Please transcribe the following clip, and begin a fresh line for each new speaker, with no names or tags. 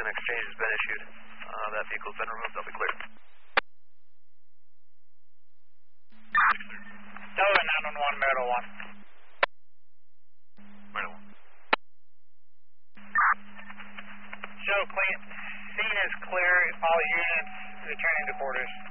exchange has been issued. That vehicle's been removed. They'll be cleared.
Delta 911, Meadow 1.
Meadow 1.
Show clean. Scene is clear. All units returning to quarters.